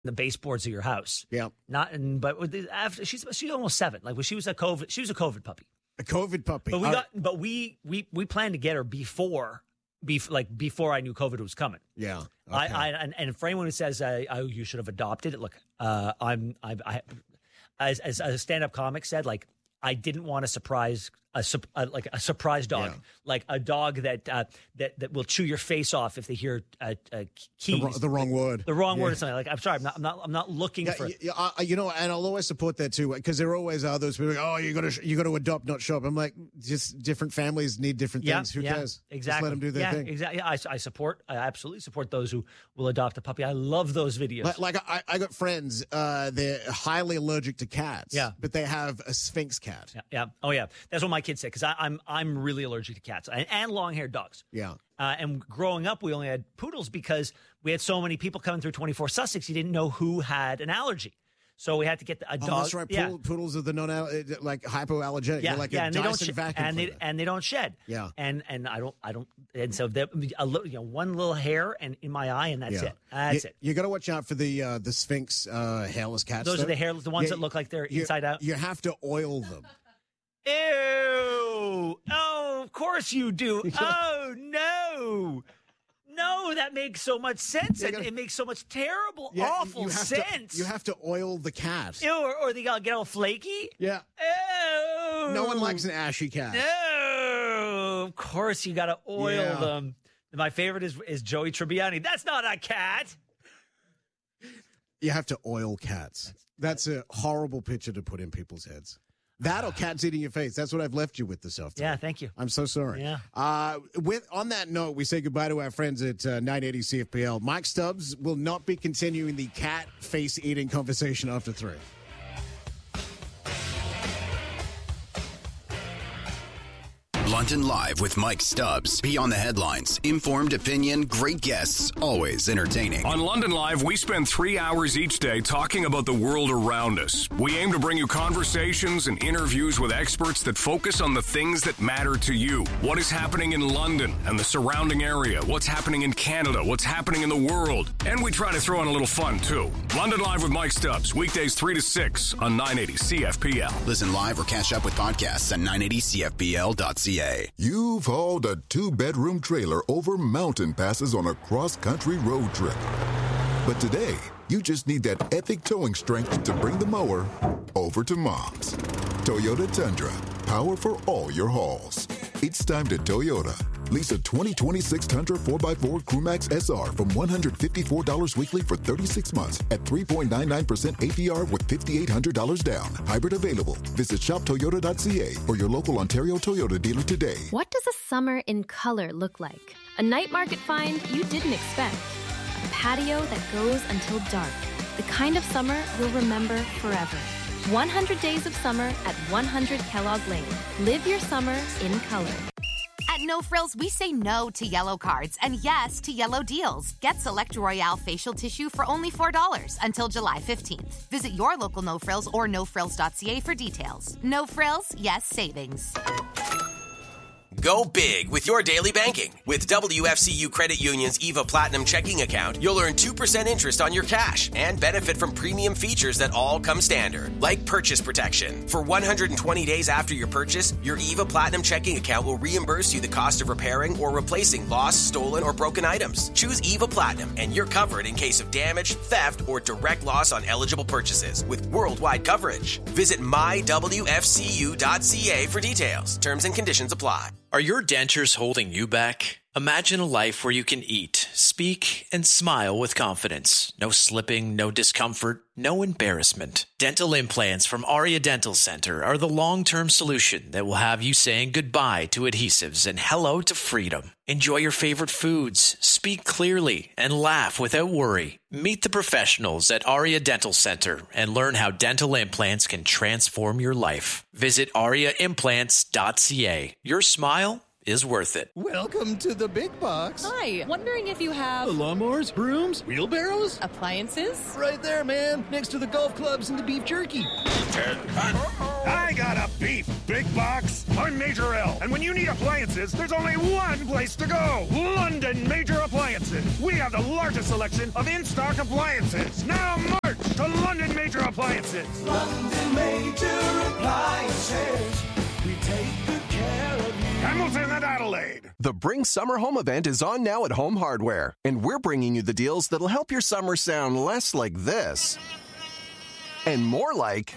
the baseboards of your house. Yeah. But after she's almost 7. Like when she was a COVID puppy. A COVID puppy. But we planned to get her before I knew COVID was coming. Yeah. Okay. And for anyone who says you should have adopted it, look, as a stand-up comic said, like, I didn't want a surprise dog, like a dog that will chew your face off if they hear keys, the wrong word, word or something. Like, I'm sorry, I'm not looking for. And I'll always support that too, because there always are those people like, oh, you got to adopt, not shop. I'm like, just different families need different things. Who cares? Exactly. Just let them do their thing. Exactly. I absolutely support those who will adopt a puppy. I love those videos. Like I got friends, they're highly allergic to cats. Yeah. But they have a Sphinx cat. Yeah. Oh yeah. That's what my kids say, because I'm really allergic to cats and long-haired dogs. Yeah. And growing up, we only had poodles because we had so many people coming through 24 Sussex. You didn't know who had an allergy. So we had to get a dog. That's right. Poodles are the hypoallergenic. Yeah, They're like and a Dyson vacuum and they don't shed. Yeah. And I don't. And so one little hair in my eye, and that's it. That's it. You got to watch out for the Sphinx hairless cats. Those are the ones that look like they're inside out. You have to oil them. Ew! Oh, of course you do. Oh no! No, that makes so much sense. It makes so much terrible, awful sense. You have to oil the cat. Ew, or they get all flaky. Yeah. Ew. No one likes an ashy cat. No, of course you got to oil them. My favorite is Joey Tribbiani. That's not a cat. You have to oil cats. That's a horrible picture to put in people's heads. That or cats eating your face. That's what I've left you with this afternoon. Yeah, thank you. I'm so sorry. Yeah. On that note, we say goodbye to our friends at 980 CFPL. Mike Stubbs will not be continuing the cat face eating conversation after 3. London Live with Mike Stubbs. Beyond the headlines. Informed opinion, great guests, always entertaining. On London Live, we spend 3 hours each day talking about the world around us. We aim to bring you conversations and interviews with experts that focus on the things that matter to you. What is happening in London and the surrounding area? What's happening in Canada? What's happening in the world? And we try to throw in a little fun, too. London Live with Mike Stubbs. Weekdays 3 to 6 on 980 CFPL. Listen live or catch up with podcasts at 980CFPL.ca. You've hauled a 2-bedroom trailer over mountain passes on a cross-country road trip. But today, you just need that epic towing strength to bring the mower over to Mom's. Toyota Tundra. Power for all your hauls. It's time to Toyota. Lease a 2026 Tundra 4x4 Crewmax SR from $154 weekly for 36 months at 3.99% APR with $5,800 down. Hybrid available. Visit shoptoyota.ca or your local Ontario Toyota dealer today. What does a summer in color look like? A night market find you didn't expect. A patio that goes until dark. The kind of summer you'll remember forever. 100 days of summer at 100 Kellogg Lane. Live your summer in color. At No Frills, we say no to yellow cards and yes to yellow deals. Get Select Royale facial tissue for only $4 until July 15th. Visit your local No Frills or nofrills.ca for details. No Frills, yes savings. Go big with your daily banking. With WFCU Credit Union's EVA Platinum checking account, you'll earn 2% interest on your cash and benefit from premium features that all come standard, like purchase protection. For 120 days after your purchase, your EVA Platinum checking account will reimburse you the cost of repairing or replacing lost, stolen, or broken items. Choose EVA Platinum, and you're covered in case of damage, theft, or direct loss on eligible purchases with worldwide coverage. Visit mywfcu.ca for details. Terms and conditions apply. Are your dentures holding you back? Imagine a life where you can eat, speak, and smile with confidence. No slipping, no discomfort, no embarrassment. Dental implants from Aria Dental Center are the long-term solution that will have you saying goodbye to adhesives and hello to freedom. Enjoy your favorite foods, speak clearly, and laugh without worry. Meet the professionals at Aria Dental Center and learn how dental implants can transform your life. Visit ariaimplants.ca. Your smile is worth it. Welcome to the big box. Hi, wondering if you have lawnmowers, brooms, wheelbarrows, appliances? Right there, man, next to the golf clubs and the beef jerky. I got a beef big box. I'm Major L, and when you need appliances, there's only one place to go. London Major Appliances. We have the largest selection of in-stock appliances. Now march to London Major Appliances. London Major Appliances. We take good care of you. Hamilton and Adelaide. The Bring Summer Home event is on now at Home Hardware, and we're bringing you the deals that'll help your summer sound less like this and more like...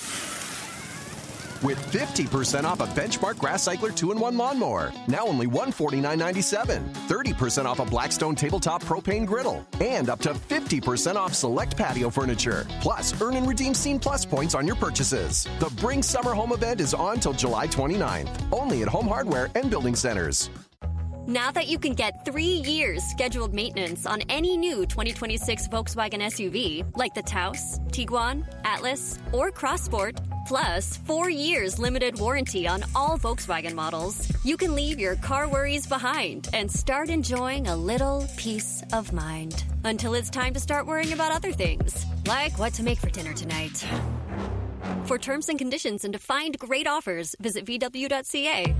with 50% off a Benchmark Grass Cycler 2-in-1 lawnmower, now only $149.97. 30% off a Blackstone tabletop propane griddle, and up to 50% off select patio furniture. Plus, earn and redeem Scene Plus points on your purchases. The Bring Summer Home event is on till July 29th, only at Home Hardware and Building Centers. Now that you can get 3 years scheduled maintenance on any new 2026 Volkswagen SUV, like the Taos, Tiguan, Atlas, or Crossport, plus 4 years limited warranty on all Volkswagen models, you can leave your car worries behind and start enjoying a little peace of mind. Until it's time to start worrying about other things, like what to make for dinner tonight. For terms and conditions and to find great offers, visit VW.ca.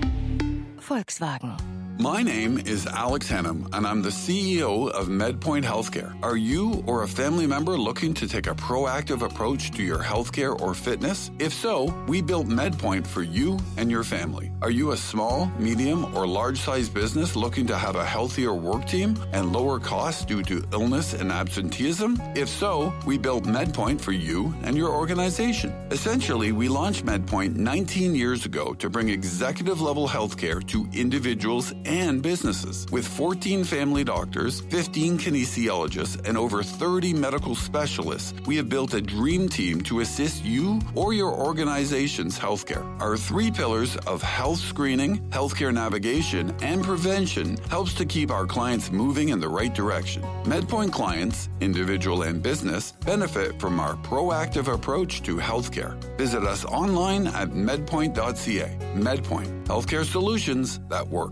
Volkswagen. My name is Alex Hannum, and I'm the CEO of MedPoint Healthcare. Are you or a family member looking to take a proactive approach to your healthcare or fitness? If so, we built MedPoint for you and your family. Are you a small, medium, or large-sized business looking to have a healthier work team and lower costs due to illness and absenteeism? If so, we built MedPoint for you and your organization. Essentially, we launched MedPoint 19 years ago to bring executive-level healthcare to individuals and businesses. With 14 family doctors, 15 kinesiologists, and over 30 medical specialists, we have built a dream team to assist you or your organization's healthcare. Our 3 pillars of health screening, healthcare navigation, and prevention helps to keep our clients moving in the right direction. MedPoint clients, individual and business, benefit from our proactive approach to healthcare. Visit us online at medpoint.ca. MedPoint, healthcare solutions that work.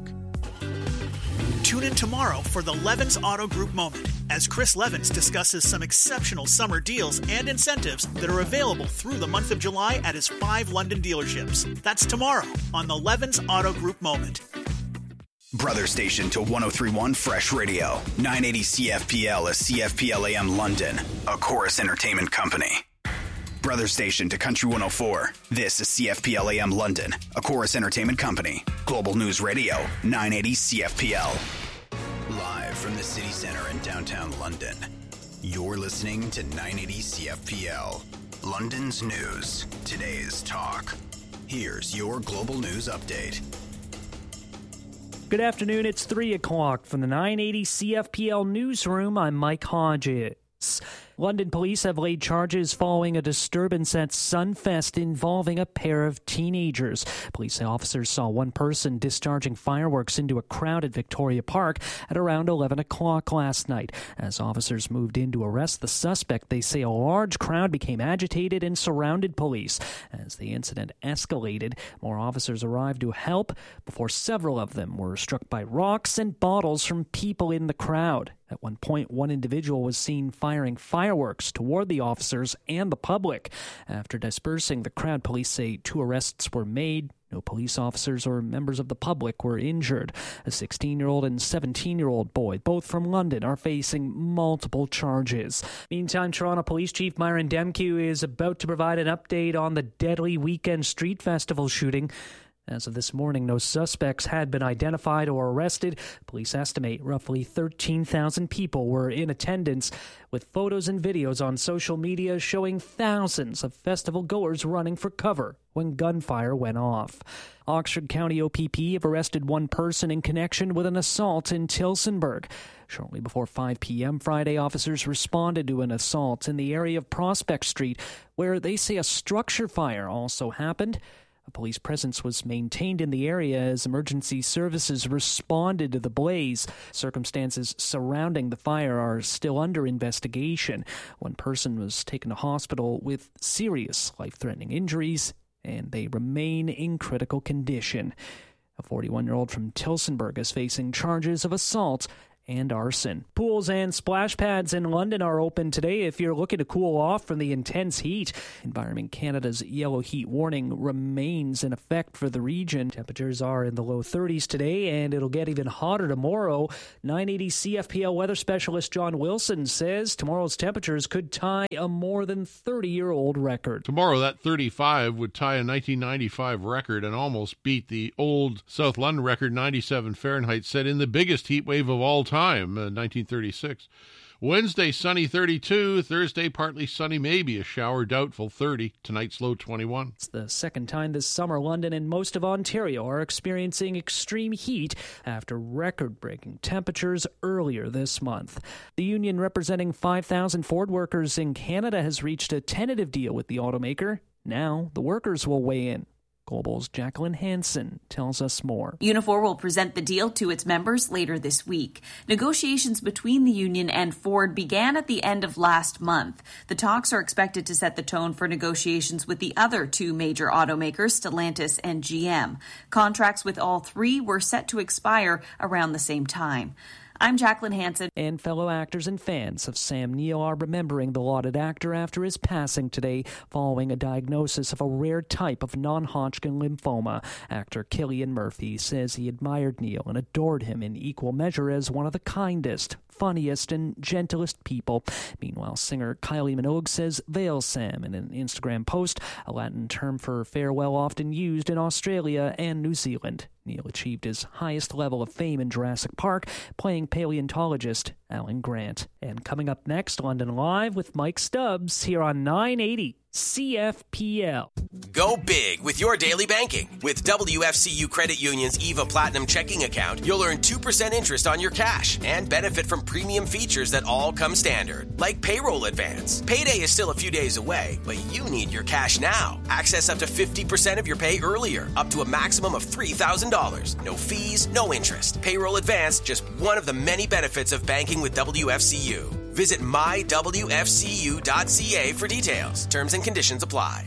Tune in tomorrow for the Levins Auto Group Moment as Chris Levins discusses some exceptional summer deals and incentives that are available through the month of July at his 5 London dealerships. That's tomorrow on the Levins Auto Group Moment. Brother station to 103.1 Fresh Radio. 980 CFPL is CFPL AM London, a Chorus Entertainment company. Brother station to Country 104. This is CFPL AM London, a Chorus Entertainment company. Global News Radio, 980 CFPL. Live from the city center in downtown London, you're listening to 980 CFPL. London's news, today's talk. Here's your global news update. Good afternoon, it's 3 o'clock from the 980 CFPL newsroom. I'm Mike Hodges. London police have laid charges following a disturbance at Sunfest involving a pair of teenagers. Police officers saw one person discharging fireworks into a crowd at Victoria Park at around 11 o'clock last night. As officers moved in to arrest the suspect, they say a large crowd became agitated and surrounded police. As the incident escalated, more officers arrived to help before several of them were struck by rocks and bottles from people in the crowd. At one point, one individual was seen firing fireworks toward the officers and the public. After dispersing the crowd, police say 2 arrests were made. No police officers or members of the public were injured. A 16-year-old and 17-year-old boy, both from London, are facing multiple charges. Meantime, Toronto Police Chief Myron Demkiw is about to provide an update on the deadly weekend street festival shooting. As of this morning, no suspects had been identified or arrested. Police estimate roughly 13,000 people were in attendance, with photos and videos on social media showing thousands of festival goers running for cover when gunfire went off. Oxford County OPP have arrested one person in connection with an assault in Tillsonburg. Shortly before 5 p.m. Friday, officers responded to an assault in the area of Prospect Street, where they say a structure fire also happened. A police presence was maintained in the area as emergency services responded to the blaze. Circumstances surrounding the fire are still under investigation. One person was taken to hospital with serious life-threatening injuries, and they remain in critical condition. A 41-year-old from Tillsonburg is facing charges of assault and arson. Pools and splash pads in London are open today if you're looking to cool off from the intense heat. Environment Canada's yellow heat warning remains in effect for the region. Temperatures are in the low 30s today, and it'll get even hotter tomorrow. 980 CFPL weather specialist John Wilson says tomorrow's temperatures could tie a more than 30-year-old record. Tomorrow, that 35 would tie a 1995 record and almost beat the old South London record, 97 Fahrenheit, set in the biggest heat wave of all time, 1936. Wednesday, sunny 32. Thursday, partly sunny, maybe a shower, doubtful 30. Tonight's low 21. It's the second time this summer London and most of Ontario are experiencing extreme heat after record-breaking temperatures earlier this month. The union representing 5,000 Ford workers in Canada has reached a tentative deal with the automaker. Now the workers will weigh in. Global's Jacqueline Hansen tells us more. Unifor will present the deal to its members later this week. Negotiations between the union and Ford began at the end of last month. The talks are expected to set the tone for negotiations with the other two major automakers, Stellantis and GM. Contracts with all three were set to expire around the same time. I'm Jacqueline Hansen. And fellow actors and fans of Sam Neill are remembering the lauded actor after his passing today following a diagnosis of a rare type of non-Hodgkin lymphoma. Actor Cillian Murphy says he admired Neill and adored him in equal measure as one of the kindest, funniest, and gentlest people. Meanwhile, singer Kylie Minogue says Veil Sam in an Instagram post, a Latin term for farewell often used in Australia and New Zealand. Neill achieved his highest level of fame in Jurassic Park, playing paleontologist Alan Grant. And coming up next, London Live with Mike Stubbs here on 980 CFPL. Go big with your daily banking. With WFCU Credit Union's EVA Platinum checking account, you'll earn 2% interest on your cash and benefit from premium features that all come standard, like payroll advance. Payday is still a few days away, but you need your cash now. Access up to 50% of your pay earlier, up to a maximum of $3,000. No fees, no interest. Payroll advance, just one of the many benefits of banking with WFCU. Visit mywfcu.ca for details. Terms and conditions apply.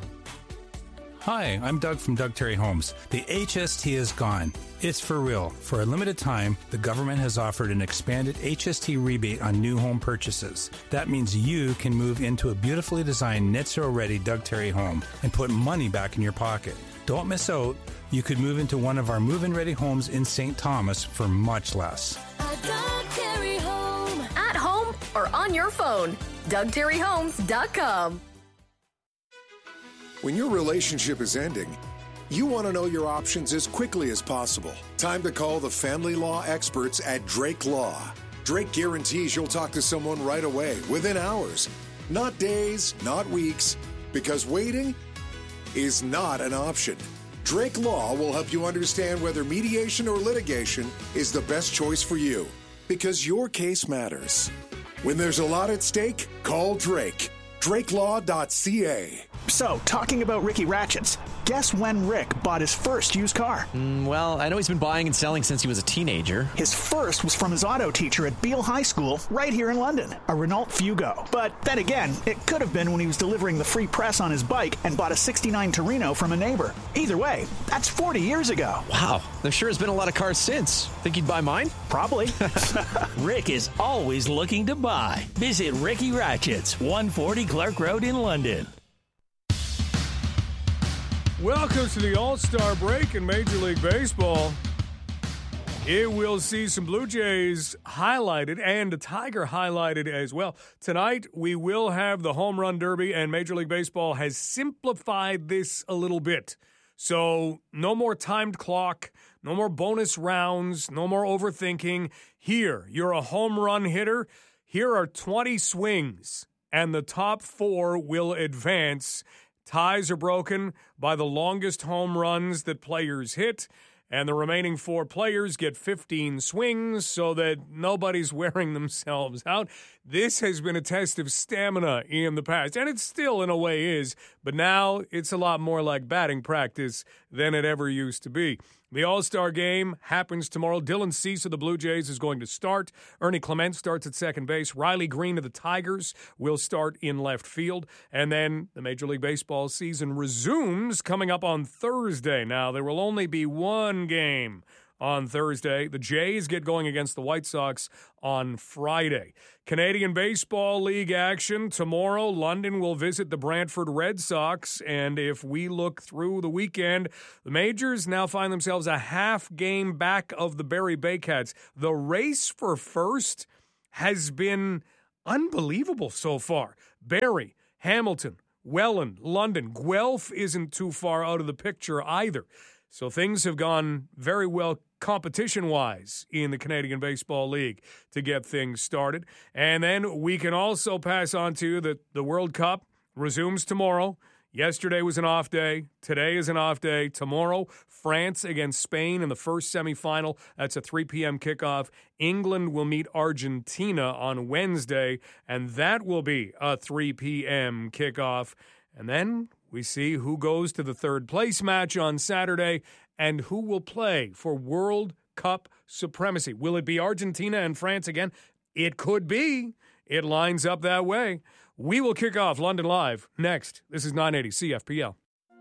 Hi, I'm Doug from Doug Terry Homes. The HST is gone. It's for real. For a limited time, the government has offered an expanded HST rebate on new home purchases. That means you can move into a beautifully designed net zero ready Doug Terry home and put money back in your pocket. Don't miss out. You could move into one of our move-in ready homes in St. Thomas for much less. At home or on your phone. DougTerryHomes.com. When your relationship is ending, you want to know your options as quickly as possible. Time to call the family law experts at Drake Law. Drake guarantees you'll talk to someone right away, within hours. Not days, not weeks, because waiting is not an option. Drake Law will help you understand whether mediation or litigation is the best choice for you, because your case matters. When there's a lot at stake, call Drake. DrakeLaw.ca. So, talking about Ricky Ratchets, guess when Rick bought his first used car? Well, I know he's been buying and selling since he was a teenager. His first was from his auto teacher at Beale High School, right here in London, a Renault Fugo. But then again, it could have been when he was delivering the free press on his bike and bought a 69 Torino from a neighbor. Either way, that's 40 years ago. Wow, there sure has been a lot of cars since. Think he'd buy mine? Probably. Rick is always looking to buy. Visit Ricky Ratchets, 140 Clark Road in London. Welcome to the All-Star break in Major League Baseball. It will see some Blue Jays highlighted and a Tiger highlighted as well. Tonight, we will have the Home Run Derby, and Major League Baseball has simplified this a little bit. So no more timed clock, no more bonus rounds, no more overthinking. Here, you're a home run hitter. Here are 20 swings, and the top 4 will advance. Ties are broken by the longest home runs that players hit, and the remaining 4 players get 15 swings so that nobody's wearing themselves out. This has been a test of stamina in the past, and it still in a way is, but now it's a lot more like batting practice than it ever used to be. The All-Star game happens tomorrow. Dylan Cease of the Blue Jays is going to start. Ernie Clement starts at second base. Riley Green of the Tigers will start in left field. And then the Major League Baseball season resumes coming up on Thursday. Now, there will only be one game on Thursday. The Jays get going against the White Sox on Friday. Canadian Baseball League action. Tomorrow, London will visit the Brantford Red Sox. And if we look through the weekend, the Majors now find themselves a half game back of the Barrie Baycats. The race for first has been unbelievable so far. Barrie, Hamilton, Welland, London. Guelph isn't too far out of the picture either. So things have gone very well competition-wise in the Canadian Baseball League to get things started. And then we can also pass on to the World Cup resumes tomorrow. Yesterday was an off day. Today is an off day. Tomorrow, France against Spain in the first semifinal. That's a 3 p.m. kickoff. England will meet Argentina on Wednesday, and that will be a 3 p.m. kickoff. And then we see who goes to the third place match on Saturday and who will play for World Cup supremacy. Will it be Argentina and France again? It could be. It lines up that way. We will kick off London Live next. This is 980 CFPL.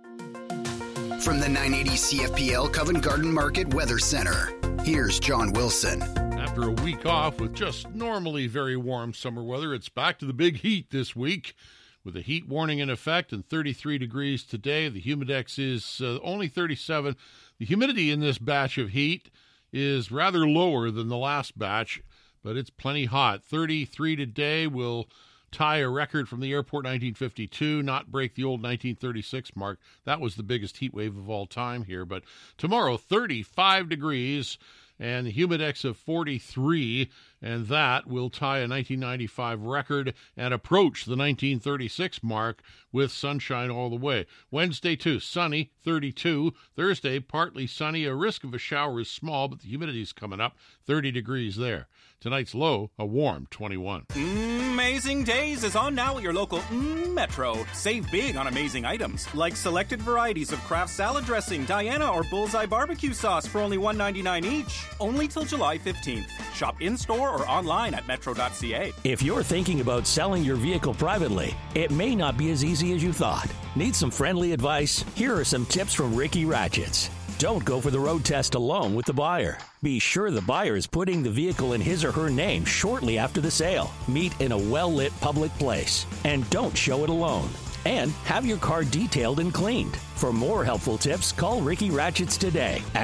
From the 980 CFPL Covent Garden Market Weather Center, here's John Wilson. After a week off with just normally very warm summer weather, it's back to the big heat this week. With a heat warning in effect and 33 degrees today, the humidex is only 37. The humidity in this batch of heat is rather lower than the last batch, but it's plenty hot. 33 today will tie a record from the airport 1952, not break the old 1936 mark. That was the biggest heat wave of all time here. But tomorrow, 35 degrees and the humidex of 43, and that will tie a 1995 record and approach the 1936 mark with sunshine all the way. Wednesday, too, sunny, 32. Thursday, partly sunny. A risk of a shower is small, but the humidity's coming up, 30 degrees there. Tonight's low, a warm 21. Amazing Days is on now at your local Metro. Save big on amazing items, like selected varieties of Kraft salad dressing, Diana or Bullseye barbecue sauce for only $1.99 each. Only till July 15th. Shop in-store or online at metro.ca. If you're thinking about selling your vehicle privately, it may not be as easy as you thought. Need some friendly advice? Here are some tips from Ricky Ratchets. Don't go for the road test alone with the buyer. Be sure the buyer is putting the vehicle in his or her name shortly after the sale. Meet in a well-lit public place. And don't show it alone. And have your car detailed and cleaned. For more helpful tips, call Ricky Ratchets today at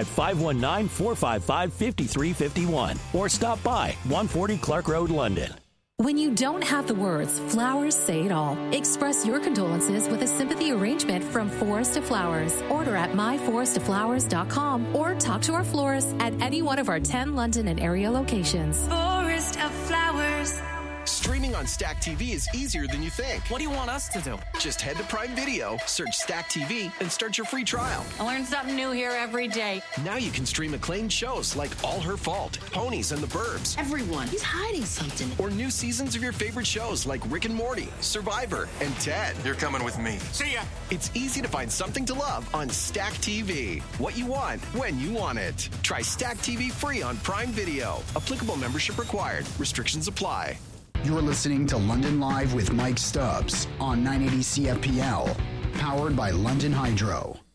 519-455-5351 or stop by 140 Clark Road, London. When you don't have the words, flowers say it all. Express your condolences with a sympathy arrangement from Forest to Flowers. Order at myforesttoflowers.com or talk to our florist at any one of our 10 London and area locations. Forest of Flowers. Streaming on Stack TV is easier than you think. What do you want us to do? Just head to Prime Video, search Stack TV, and start your free trial. I learn something new here every day. Now you can stream acclaimed shows like All Her Fault, Ponies and the Burbs. Everyone, he's hiding something. Or new seasons of your favorite shows like Rick and Morty, Survivor, and Ted. You're coming with me. See ya. It's easy to find something to love on Stack TV. What you want, when you want it. Try Stack TV free on Prime Video. Applicable membership required. Restrictions apply. You're listening to London Live with Mike Stubbs on 980 CFPL, powered by London Hydro.